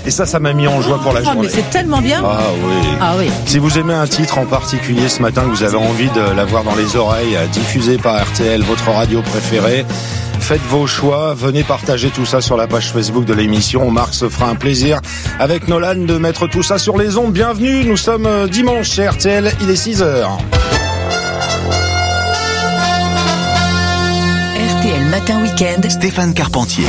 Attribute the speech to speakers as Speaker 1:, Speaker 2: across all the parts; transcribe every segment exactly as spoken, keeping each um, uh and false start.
Speaker 1: Et ça, ça m'a mis en joie pour la
Speaker 2: oh,
Speaker 1: journée.
Speaker 2: Mais c'est tellement bien.
Speaker 1: Ah oui.
Speaker 2: Ah oui.
Speaker 1: Si vous aimez un titre en particulier ce matin, que vous avez envie de l'avoir dans les oreilles, diffusé par R T L, votre radio préférée, faites vos choix, venez partager tout ça sur la page Facebook de l'émission. Marc se fera un plaisir avec Nolan de mettre tout ça sur les ondes. Bienvenue, nous sommes dimanche chez R T L, il est six heures.
Speaker 3: R T L Matin Week-end,
Speaker 4: Stéphane Carpentier.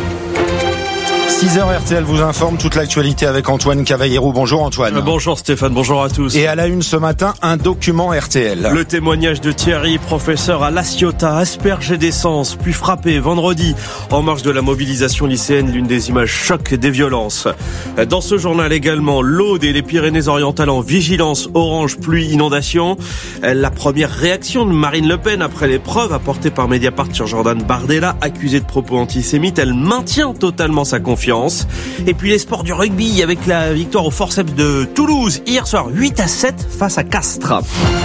Speaker 1: six heures, R T L vous informe, toute l'actualité avec Antoine Cavallero. Bonjour Antoine.
Speaker 5: Euh, bonjour Stéphane, bonjour à tous.
Speaker 1: Et à la une ce matin, un document R T L.
Speaker 5: Le témoignage de Thierry, professeur à La Ciotat, aspergé d'essence, puis frappé vendredi en marge de la mobilisation lycéenne, l'une des images choc des violences. Dans ce journal également, l'Aude et les Pyrénées-Orientales en vigilance orange pluie inondation. La première réaction de Marine Le Pen après les preuves apportées par Mediapart sur Jordan Bardella, accusé de propos antisémites. Elle maintient totalement sa confiance. Et puis les sports du rugby avec la victoire au forceps de Toulouse hier soir huit à sept face à Castres.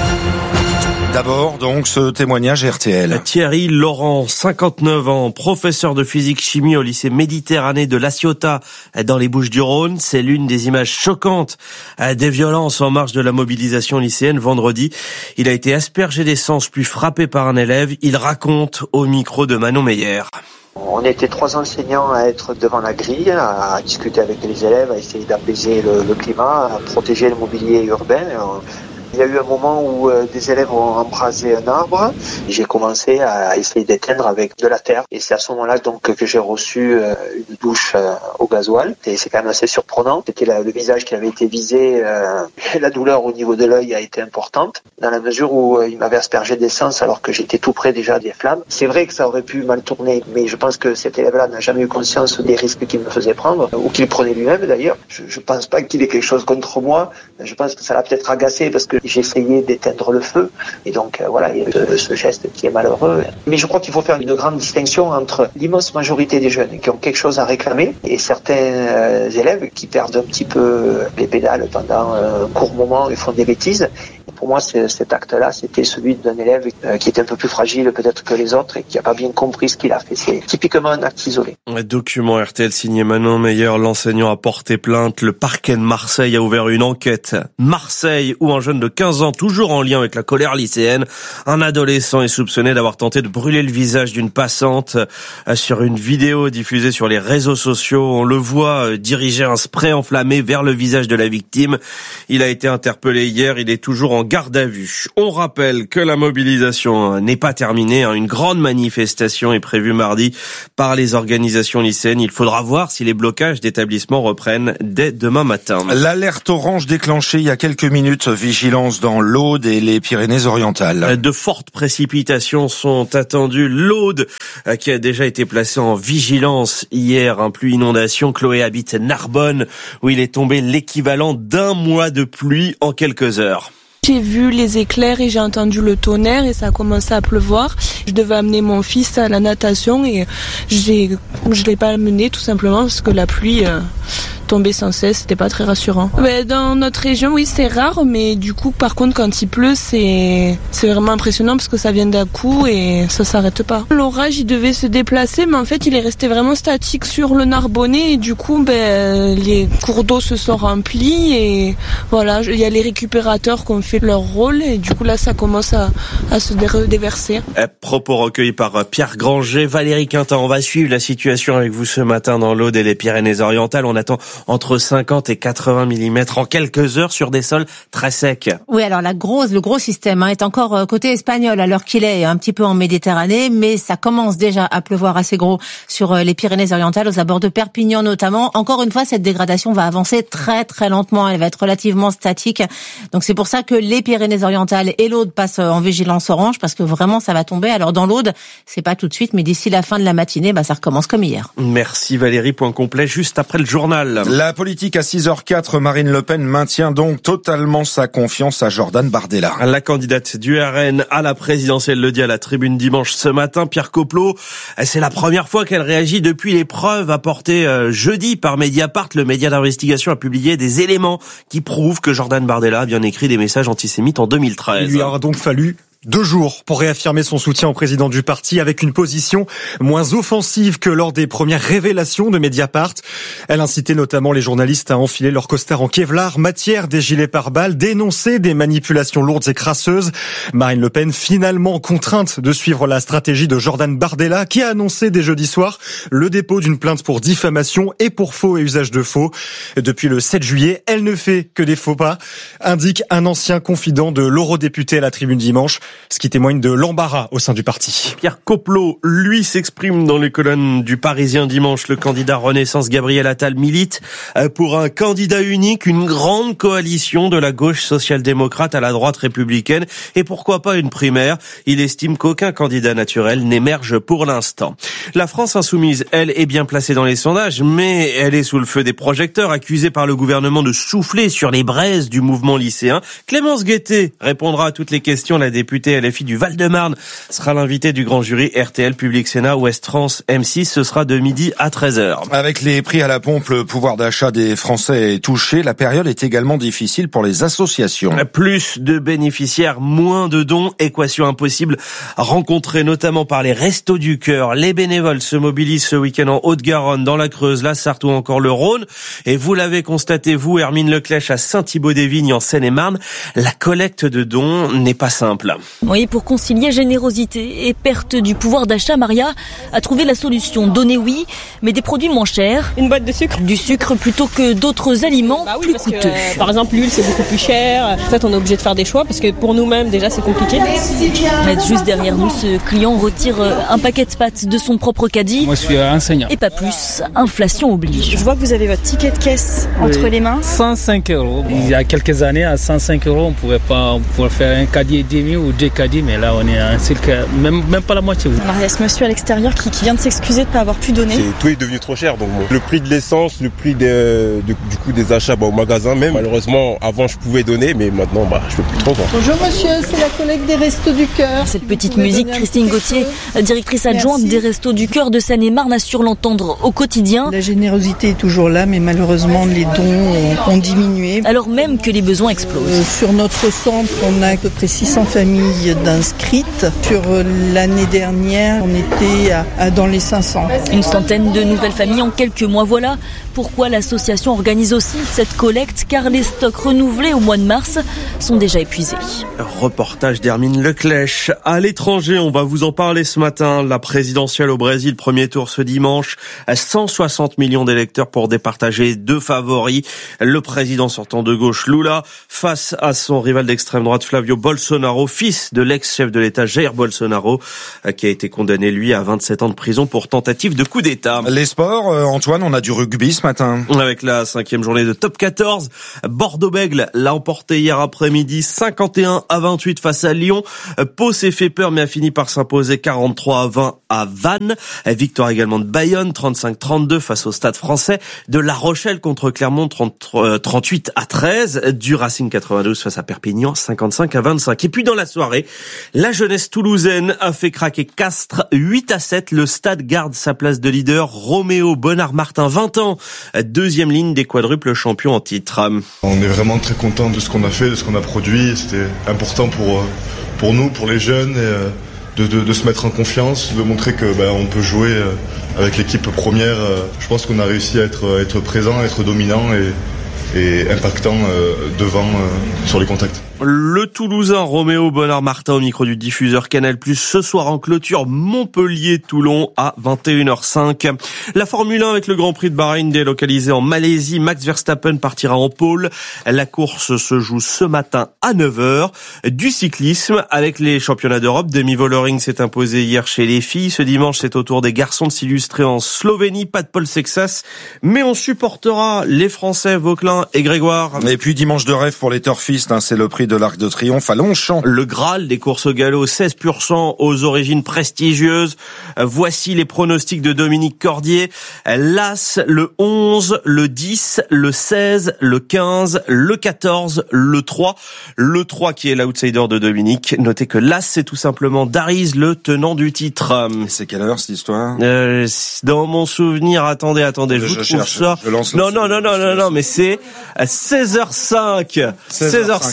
Speaker 1: D'abord, donc, ce témoignage R T L.
Speaker 5: Thierry Laurent, cinquante-neuf ans, professeur de physique-chimie au lycée Méditerranée de La Ciotat dans les Bouches-du-Rhône. C'est l'une des images choquantes des violences en marge de la mobilisation lycéenne vendredi. Il a été aspergé d'essence puis frappé par un élève. Il raconte au micro de Manon Meyer.
Speaker 6: On était trois enseignants à être devant la grille, à discuter avec les élèves, à essayer d'apaiser le, le climat, à protéger le mobilier urbain. Il y a eu un moment où euh, des élèves ont embrasé un arbre. J'ai commencé à essayer d'éteindre avec de la terre. Et c'est à ce moment-là donc que j'ai reçu euh, une douche euh, au gasoil. Et c'est quand même assez surprenant. C'était la, le visage qui avait été visé. Euh, et la douleur au niveau de l'œil a été importante, dans la mesure où euh, il m'avait aspergé d'essence alors que j'étais tout près déjà des flammes. C'est vrai que ça aurait pu mal tourner, mais je pense que cet élève-là n'a jamais eu conscience des risques qu'il me faisait prendre, ou qu'il prenait lui-même d'ailleurs. Je, je pense pas qu'il ait quelque chose contre moi. Je pense que ça l'a peut-être agacé parce que j'ai essayé d'éteindre le feu. Et donc, euh, voilà, il y a eu ce geste qui est malheureux. Mais je crois qu'il faut faire une grande distinction entre l'immense majorité des jeunes qui ont quelque chose à réclamer et certains euh, élèves qui perdent un petit peu les pédales pendant un court moment et font des bêtises. Et pour moi, c'est, cet acte-là, c'était celui d'un élève euh, qui était un peu plus fragile peut-être que les autres et qui n'a pas bien compris ce qu'il a fait. C'est typiquement un acte isolé.
Speaker 5: Un document R T L signé Manon Meyer, l'enseignant a porté plainte. Le parquet de Marseille a ouvert une enquête. Marseille, où un jeune de quinze ans, toujours en lien avec la colère lycéenne, un adolescent est soupçonné d'avoir tenté de brûler le visage d'une passante. Sur une vidéo diffusée sur les réseaux sociaux, on le voit diriger un spray enflammé vers le visage de la victime. Il a été interpellé hier, il est toujours en garde à vue. On rappelle que la mobilisation n'est pas terminée. Une grande manifestation est prévue mardi par les organisations lycéennes. Il faudra voir si les blocages d'établissements reprennent dès demain matin.
Speaker 1: L'alerte orange déclenchée il y a quelques minutes, vigilance dans l'Aude et les Pyrénées-Orientales.
Speaker 5: De fortes précipitations sont attendues. L'Aude, qui a déjà été placée en vigilance hier, un pluie inondation. Chloé habite Narbonne, où il est tombé l'équivalent d'un mois de pluie en quelques heures.
Speaker 7: J'ai vu les éclairs et j'ai entendu le tonnerre et ça a commencé à pleuvoir. Je devais amener mon fils à la natation et j'ai, je l'ai pas amené tout simplement parce que la pluie euh, tombait sans cesse, c'était pas très rassurant. Mais dans notre région, oui, c'est rare, mais du coup, par contre, quand il pleut, c'est, c'est vraiment impressionnant parce que ça vient d'un coup et ça s'arrête pas. L'orage, il devait se déplacer, mais en fait, il est resté vraiment statique sur le Narbonnais et du coup, ben, les cours d'eau se sont remplis et voilà, il y a les récupérateurs qui ont fait leur rôle et du coup là ça commence à, à se déverser.
Speaker 5: Propos recueillis par Pierre Granger. Valérie Quintin, on va suivre la situation avec vous ce matin dans l'Aude et les Pyrénées-Orientales. On attend entre cinquante et quatre-vingts millimètres en quelques heures sur des sols très secs.
Speaker 2: Oui, alors la grosse, le gros système hein, est encore côté espagnol à l'heure qu'il est, un petit peu en Méditerranée, mais ça commence déjà à pleuvoir assez gros sur les Pyrénées-Orientales, aux abords de Perpignan notamment. Encore une fois, cette dégradation va avancer très très lentement, elle va être relativement statique. Donc c'est pour ça que les Pyrénées-Orientales et l'Aude passent en vigilance orange parce que vraiment ça va tomber. Alors dans l'Aude, c'est pas tout de suite, mais d'ici la fin de la matinée, bah ça recommence comme hier.
Speaker 5: Merci Valérie, point complet juste après le journal.
Speaker 1: La politique à six heures quatre, Marine Le Pen maintient donc totalement sa confiance à Jordan Bardella.
Speaker 5: La candidate du R N à la présidentielle le dit à la tribune dimanche ce matin. Pierre Coplot, c'est la première fois qu'elle réagit depuis les preuves apportées jeudi par Mediapart. Le média d'investigation a publié des éléments qui prouvent que Jordan Bardella a bien écrit des messages antisémites en deux mille treize.
Speaker 8: Il lui aura donc fallu
Speaker 4: Deux jours pour réaffirmer son soutien au président du parti avec une position moins offensive que lors des premières révélations de Mediapart. Elle incitait notamment les journalistes à enfiler leur costard en Kevlar, matière des gilets pare-balles, dénoncer des manipulations lourdes et crasseuses. Marine Le Pen finalement contrainte de suivre la stratégie de Jordan Bardella qui a annoncé dès jeudi soir le dépôt d'une plainte pour diffamation et pour faux et usage de faux. Depuis le sept juillet, elle ne fait que des faux pas, indique un ancien confident de l'eurodéputé à la Tribune dimanche. Ce qui témoigne de l'embarras au sein du parti.
Speaker 5: Pierre Coplot, lui, s'exprime dans les colonnes du Parisien dimanche. Le candidat Renaissance Gabriel Attal milite pour un candidat unique, une grande coalition de la gauche social-démocrate à la droite républicaine et pourquoi pas une primaire. Il estime qu'aucun candidat naturel n'émerge pour l'instant. La France insoumise, elle, est bien placée dans les sondages, mais elle est sous le feu des projecteurs, accusée par le gouvernement de souffler sur les braises du mouvement lycéen. Clémence Guettet répondra à toutes les questions. La députée L F I du Val-de-Marne sera l'invité du grand jury R T L, Public Sénat, Ouest France, M six. Ce sera de midi à treize heures.
Speaker 1: Avec les prix à la pompe, le pouvoir d'achat des Français est touché. La période est également difficile pour les associations.
Speaker 5: Plus de bénéficiaires, moins de dons. Équation impossible rencontrée notamment par les Restos du Cœur. Les bénévoles se mobilisent ce week-end en Haute-Garonne, dans la Creuse, la Sarthe ou encore le Rhône. Et vous l'avez constaté, vous, Hermine Leclèche, à Saint-Thibaud-des-Vignes en Seine-et-Marne, la collecte de dons n'est pas simple.
Speaker 8: Oui, pour concilier générosité et perte du pouvoir d'achat, Maria a trouvé la solution. Donner oui, mais des produits moins chers.
Speaker 9: Une boîte de sucre.
Speaker 8: Du sucre plutôt que d'autres aliments
Speaker 9: bah oui,
Speaker 8: plus
Speaker 9: parce
Speaker 8: coûteux.
Speaker 9: Que, euh, par exemple, l'huile, c'est beaucoup plus cher. En fait, on est obligé de faire des choix parce que pour nous-mêmes, déjà, c'est compliqué.
Speaker 8: Juste derrière nous, ce client retire un paquet de pâtes de son propre caddie.
Speaker 10: Moi, je suis enseignant.
Speaker 8: Et pas plus, inflation oblige.
Speaker 11: Je vois que vous avez votre ticket de caisse oui. entre les mains.
Speaker 10: cent cinq euros. Il y a quelques années, à cent cinq euros, on pouvait pas, on pouvait faire un caddie et demi ou deux caddies, mais là, on est à un cirque, même, même pas la moitié.
Speaker 11: Alors, il y a ce monsieur à l'extérieur qui, qui vient de s'excuser de ne pas avoir pu donner.
Speaker 12: C'est, tout est devenu trop cher, donc bon. Le prix de l'essence, le prix de, de, du coup des achats bah, au magasin même. Malheureusement, avant, je pouvais donner, mais maintenant, bah, je peux plus trop. Quoi.
Speaker 13: Bonjour monsieur, c'est la collègue des Restos du Cœur.
Speaker 8: Cette petite musique, Christine Gauthier, directrice adjointe Merci. des Restos du Cœur de Seine-et-Marne, assure l'entendre au quotidien.
Speaker 13: La générosité est toujours là, mais malheureusement, les dons ont, ont diminué.
Speaker 8: Alors même que les besoins explosent.
Speaker 13: Euh, sur notre centre, on a à peu près six cents familles d'inscrites. Sur l'année dernière, on était à, à dans les cinq cents.
Speaker 8: Une centaine de nouvelles familles en quelques mois. Voilà pourquoi l'association organise aussi cette collecte, car les stocks renouvelés au mois de mars sont déjà épuisés.
Speaker 5: Reportage d'Hermine Leclèche. À l'étranger, on va vous en parler ce matin. La présidentielle au Brésil, premier tour ce dimanche. cent soixante millions d'électeurs pour départager deux favoris. Le président sortant de gauche, Lula, face à son rival d'extrême droite, Flavio Bolsonaro, fils de l'ex-chef de l'État, Jair Bolsonaro, qui a été condamné, lui, à vingt-sept ans de prison pour tentative de coup d'État.
Speaker 1: Les sports, Antoine, on a du rugby ce matin.
Speaker 5: Avec la cinquième journée de top quatorze, Bordeaux-Bègles l'a emporté hier après-midi cinquante et un à vingt-huit face à Lyon. Pau s'est fait peur mais a fini par s'imposer quarante-trois à vingt à Vannes. Victoire également de Bayonne, trente-cinq trente-deux face au Stade Français. De La Rochelle contre Clermont, trente-huit à treize. Du Racing quatre-vingt-douze face à Perpignan, cinquante-cinq à vingt-cinq. Et puis dans la soirée, la jeunesse toulousaine a fait craquer Castres, huit à sept. Le Stade garde sa place de leader. Roméo Bonnard-Martin, vingt ans, deuxième ligne des quadruples champions en titre.
Speaker 14: On est vraiment très content de ce qu'on a fait, de ce qu'on a produit. C'était important pour pour nous, pour les jeunes, et de, de, de se mettre en confiance, de montrer que ben, on peut jouer avec l'équipe première. Je pense qu'on a réussi à être, à être présent, à être dominant et, et impactant devant sur les contacts.
Speaker 5: Le Toulousain Roméo Bonnard-Martin au micro du diffuseur Canal+, ce soir en clôture Montpellier-Toulon à vingt et une heures cinq. La Formule un avec le Grand Prix de Bahreïn délocalisé en Malaisie. Max Verstappen partira en pôle. La course se joue ce matin à neuf heures. Du cyclisme avec les championnats d'Europe. Demi Vollering s'est imposé hier chez les filles. Ce dimanche, c'est au tour des garçons de s'illustrer en Slovénie. Pas de Paul Sexas, mais on supportera les Français Vauquelin et Grégoire.
Speaker 1: Et puis dimanche de rêve pour les turfistes, hein, c'est le prix de l'Arc de Triomphe à Longchamp.
Speaker 5: Le Graal des courses au galop, seize pur sang aux origines prestigieuses. Voici les pronostics de Dominique Cordier. L'As, le onze, le dix, le seize, le quinze, le quatorze, le trois. Le trois qui est l'outsider de Dominique. Notez que l'As, c'est tout simplement Dariz, le tenant du titre.
Speaker 1: C'est quelle heure cette histoire?
Speaker 5: euh, Dans mon souvenir, attendez, attendez, je, je vous cherche, trouve ça.
Speaker 1: Je lance
Speaker 5: non, non, non, non, non, non, mais c'est seize heures cinq. seize heures cinq.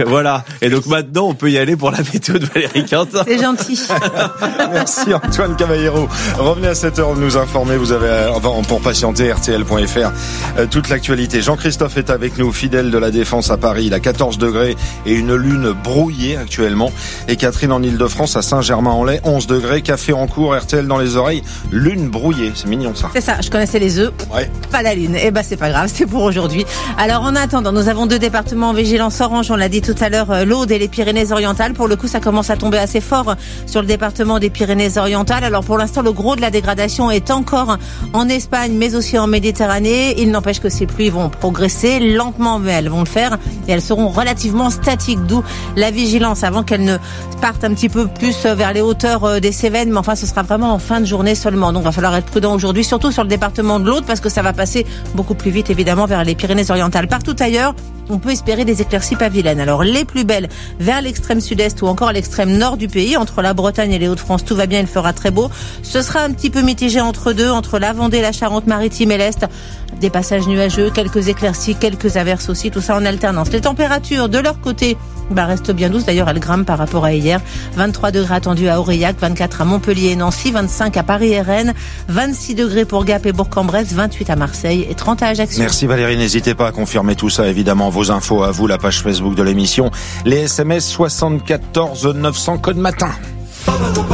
Speaker 5: Voilà. Et donc maintenant, on peut y aller pour la météo de Valérie Quintin.
Speaker 2: C'est gentil.
Speaker 1: Merci Antoine Cavallero. Revenez à cette heure de nous informer. Vous avez, enfin, pour patienter, R T L point F R, euh, toute l'actualité. Jean-Christophe est avec nous, fidèle de la Défense à Paris. Il a quatorze degrés et une lune brouillée actuellement. Et Catherine en Ile-de-France à Saint-Germain-en-Laye, onze degrés. Café en cours, R T L dans les oreilles. Lune brouillée. C'est mignon ça.
Speaker 2: C'est ça. Je connaissais les œufs.
Speaker 1: Ouais.
Speaker 2: Pas la lune. Eh ben, c'est pas grave. C'est pour aujourd'hui. Alors, en attendant, nous avons deux départements en vigilance orange. On l'a dit tout à l'heure, l'Aude et les Pyrénées-Orientales. Pour le coup, ça commence à tomber assez fort sur le département des Pyrénées-Orientales. Alors, pour l'instant, le gros de la dégradation est encore en Espagne, mais aussi en Méditerranée. Il n'empêche que ces pluies vont progresser lentement, mais elles vont le faire et elles seront relativement statiques, d'où la vigilance avant qu'elles ne partent un petit peu plus vers les hauteurs des Cévennes. Mais enfin, ce sera vraiment en fin de journée seulement. Donc, il va falloir être prudent aujourd'hui, surtout sur le département de l'Aude, parce que ça va passer beaucoup plus vite, évidemment, vers les Pyrénées-Orientales. Partout ailleurs, on peut espérer des éclaircies pavilaines. Alors, les plus belles vers l'extrême sud-est ou encore l'extrême nord du pays, entre la Bretagne et les Hauts-de-France, tout va bien, il fera très beau. Ce sera un petit peu mitigé entre deux, entre la Vendée, la Charente-Maritime et l'Est. Des passages nuageux, quelques éclaircies, quelques averses aussi, tout ça en alternance. Les températures, de leur côté, bah, restent bien douces. D'ailleurs, elles grimpent par rapport à hier. vingt-trois degrés attendus à Aurillac, vingt-quatre à Montpellier et Nancy, vingt-cinq à Paris et Rennes, vingt-six degrés pour Gap et Bourg-en-Bresse, vingt-huit à Marseille et trente à Ajaccio.
Speaker 1: Merci Valérie, n'hésitez pas à confirmer tout ça, évidemment, vos infos à vous, la page Facebook de l'émission, les S M S soixante-quatorze neuf cents code matin.
Speaker 3: R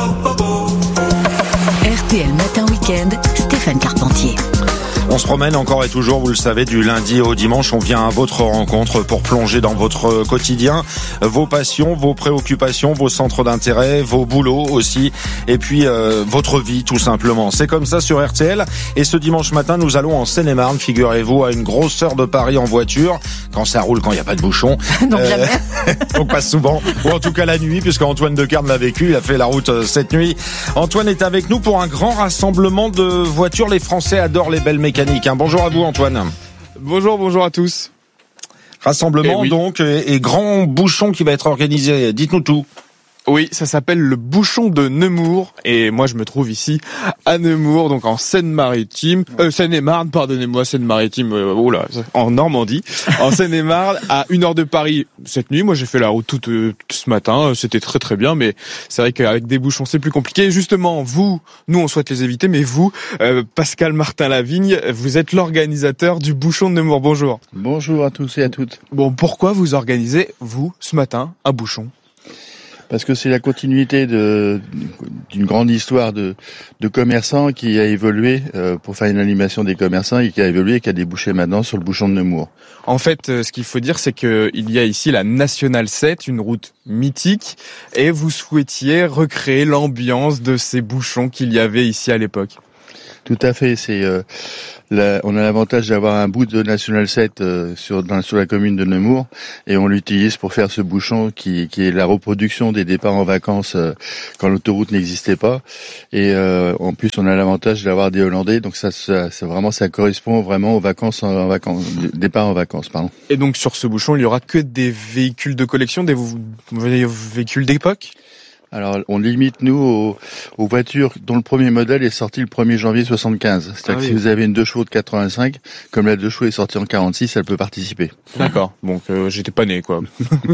Speaker 3: T L Matin Week-end, Stéphane Carpentier.
Speaker 1: On se promène encore et toujours, vous le savez, du lundi au dimanche. On vient à votre rencontre pour plonger dans votre quotidien, vos passions, vos préoccupations, vos centres d'intérêt, vos boulots aussi, et puis euh, votre vie tout simplement. C'est comme ça sur R T L. Et ce dimanche matin, nous allons en Seine-et-Marne, figurez-vous, à une grosse heure de Paris en voiture, quand ça roule, quand il n'y a pas de bouchon.
Speaker 2: Donc euh, jamais.
Speaker 1: Donc pas souvent, ou en tout cas la nuit, puisque Antoine Decarne l'a vécu, il a fait la route euh, cette nuit. Antoine est avec nous pour un grand rassemblement de voitures. Les Français adorent les belles mécaniques. Bonjour à vous Antoine.
Speaker 15: Bonjour, bonjour à tous.
Speaker 1: Rassemblement
Speaker 15: eh oui.
Speaker 1: donc et, et grand bouchon qui va être organisé. Dites-nous tout.
Speaker 15: Oui, ça s'appelle le bouchon de Nemours et moi je me trouve ici à Nemours, donc en Seine-Maritime, euh, Seine-et-Marne, pardonnez-moi, Seine-Maritime, euh, oh là, en Normandie, en Seine-et-Marne, à une heure de Paris cette nuit. Moi j'ai fait la route toute euh, ce matin, c'était très très bien, mais c'est vrai qu'avec des bouchons c'est plus compliqué. Justement, vous, nous on souhaite les éviter, mais vous, euh, Pascal Martin-Lavigne, vous êtes l'organisateur du bouchon de Nemours. Bonjour.
Speaker 16: Bonjour à tous et à toutes.
Speaker 15: Bon, pourquoi vous organisez, vous, ce matin, un bouchon ?
Speaker 16: Parce que c'est la continuité de d'une grande histoire de de commerçants qui a évolué euh, pour faire une animation des commerçants et qui a évolué et qui a débouché maintenant sur le bouchon de Nemours.
Speaker 15: En fait, euh, ce qu'il faut dire, c'est que il y a ici la Nationale sept, une route mythique, et vous souhaitiez recréer l'ambiance de ces bouchons qu'il y avait ici à l'époque.
Speaker 16: Tout à fait, c'est euh, la, on a l'avantage d'avoir un bout de National sept euh, sur dans, sur la commune de Nemours et on l'utilise pour faire ce bouchon qui, qui est la reproduction des départs en vacances euh, quand l'autoroute n'existait pas et euh, en plus on a l'avantage d'avoir des Hollandais donc ça, ça, ça vraiment ça correspond vraiment aux vacances en, en vacances départs en vacances pardon.
Speaker 15: Et donc sur ce bouchon il y aura que des véhicules de collection, des véhicules d'époque?
Speaker 16: Alors, on limite, nous, aux, aux voitures dont le premier modèle est sorti le premier janvier soixante-quinze. C'est-à-dire ah que oui. Si vous avez une deux chevaux de quatre-vingt-cinq, comme la deux chevaux est sortie en quarante-six, elle peut participer.
Speaker 15: D'accord. Donc, euh, j'étais pas né, quoi.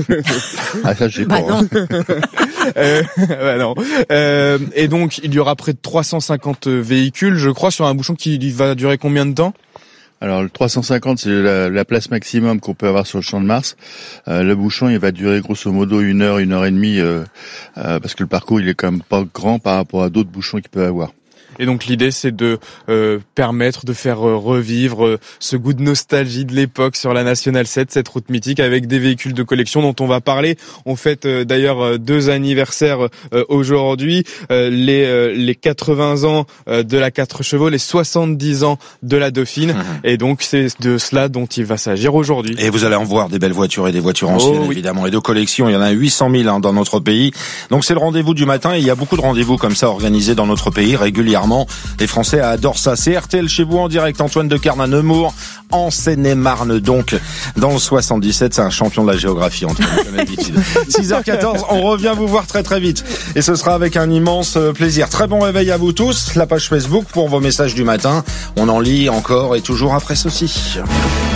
Speaker 16: Ah, ça, je sais pas.
Speaker 2: Bah non.
Speaker 15: euh, bah non. Euh, et donc, il y aura près de trois cent cinquante véhicules, je crois, sur un bouchon qui va durer combien de temps ?
Speaker 16: Alors le trois cent cinquante, c'est la, la place maximum qu'on peut avoir sur le Champ de Mars. Euh, le bouchon, il va durer grosso modo une heure, une heure et demie, euh, euh, parce que le parcours, il est quand même pas grand par rapport à d'autres bouchons qu'il peut avoir.
Speaker 15: Et donc l'idée, c'est de euh, permettre de faire euh, revivre euh, ce goût de nostalgie de l'époque sur la Nationale sept, cette route mythique, avec des véhicules de collection dont on va parler. On fête euh, d'ailleurs euh, deux anniversaires euh, aujourd'hui, euh, les euh, les quatre-vingts ans euh, de la quatre chevaux, les soixante-dix ans de la Dauphine. Mmh. Et donc c'est de cela dont il va s'agir aujourd'hui.
Speaker 1: Et vous allez en voir des belles voitures et des voitures anciennes, oh, oui. évidemment, et de collection. Il y en a huit cent mille hein, dans notre pays. Donc c'est le rendez-vous du matin et il y a beaucoup de rendez-vous comme ça organisés dans notre pays régulièrement. Les Français adorent ça. C'est R T L chez vous en direct. Antoine Decarne à Nemours, en Seine-et-Marne donc. Dans le soixante-dix-sept, c'est un champion de la géographie, Antoine, comme d'habitude. six heures quatorze, on revient vous voir très très vite. Et ce sera avec un immense plaisir. Très bon réveil à vous tous. La page Facebook pour vos messages du matin. On en lit encore et toujours après ceci.